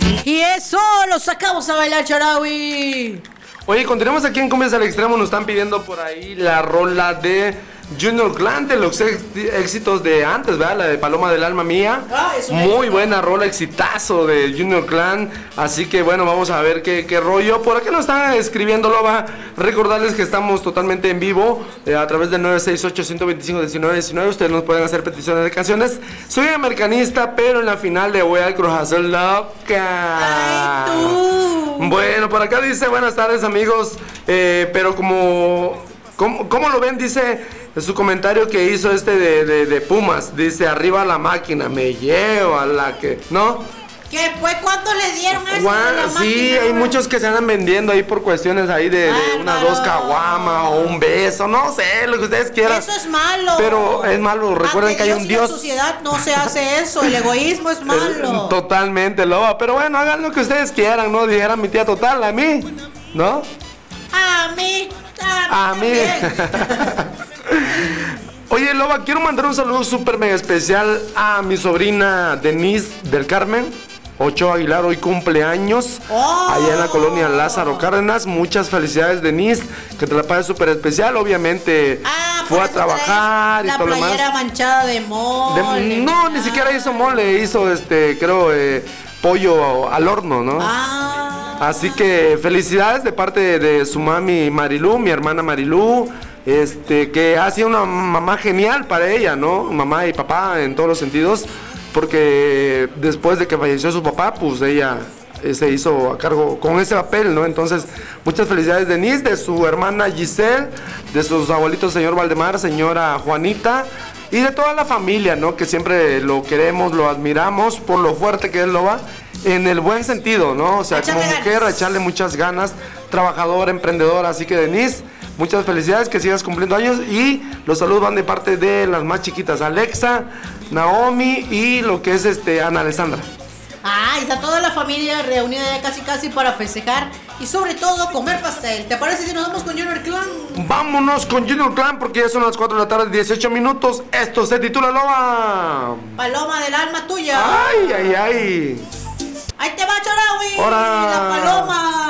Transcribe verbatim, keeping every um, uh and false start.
Y eso, lo sacamos a bailar, Charawi. Oye, continuamos aquí en Cumbias al Extremo. Nos están pidiendo por ahí la rola de Junior Clan, de los ex éxitos de antes, ¿verdad? La de Paloma del Alma Mía. Ah, es Muy éxito. Buena rola, exitazo de Junior Clan. Así que bueno, vamos a ver qué, qué rollo. Por aquí nos están escribiendo, Loba. Recordarles que estamos totalmente en vivo eh, a través del nueve seis ocho, uno dos cinco, uno nueve uno nueve. Ustedes nos pueden hacer peticiones de canciones. Soy americanista, pero en la final le voy al Cruz Azul loca. Ay, tú. Bueno, por acá dice, buenas tardes, amigos. Eh, pero como, ¿cómo, ¿cómo lo ven? Dice su comentario que hizo este de, de, de Pumas. Dice, arriba la máquina, me llevo a la que... ¿No? ¿Qué fue? ¿Cuánto le dieron a eso? Juan, de la sí, máquina? hay muchos que se andan vendiendo ahí por cuestiones ahí de, de una, dos caguamas o un beso, no sé, lo que ustedes quieran. Eso es malo. Pero es malo, recuerden que hay un Dios. En la sociedad no se hace eso, el egoísmo es malo. Totalmente, Loba, pero bueno, hagan lo que ustedes quieran, ¿no? Dijera mi tía Total, a mí, ¿no? A mí, a, a mí. Oye, Loba, quiero mandar un saludo súper mega especial a mi sobrina Denise del Carmen Ochoa Aguilar, hoy cumpleaños, oh, allá en la colonia Lázaro Cárdenas. Muchas felicidades, Denise, que te la pases súper especial. Obviamente ah, fue a trabajar y todo lo demás. La playera manchada de mole. De, no, ah. ni siquiera hizo mole, hizo este, creo, eh, pollo al horno, ¿no? Ah. Así que felicidades de parte de, de su mami Marilú, mi hermana Marilú. Este, que ha sido una mamá genial para ella, ¿no? Mamá y papá en todos los sentidos, porque después de que falleció su papá, pues ella eh, se hizo a cargo con ese papel, ¿no? Entonces, muchas felicidades, Denise, de su hermana Giselle, de sus abuelitos, señor Valdemar, señora Juanita, y de toda la familia, ¿no? Que siempre lo queremos, lo admiramos por lo fuerte que él lo va, en el buen sentido, ¿no? O sea, echarle como mujer, ganas. echarle muchas ganas, trabajadora, emprendedora. Así que, Denise, muchas felicidades, que sigas cumpliendo años. Y los saludos van de parte de las más chiquitas, Alexa, Naomi y lo que es este Ana Alessandra. Ah, está toda la familia reunida ya casi casi para festejar y sobre todo comer pastel. ¿Te parece si nos vamos con Junior Clan? Vámonos con Junior Clan porque ya son las cuatro de la tarde, dieciocho minutos. Esto se titula Loba. Paloma del alma tuya. Ay, ay, ay. Ahí te va, Charawi. ¡Hora! La paloma.